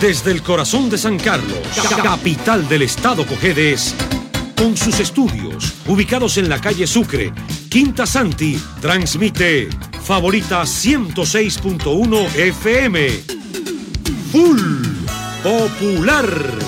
Desde el corazón de San Carlos, capital del estado Cojedes, con sus estudios ubicados en la calle Sucre, Quinta Santi, transmite Favorita 106.1 FM. Full Popular.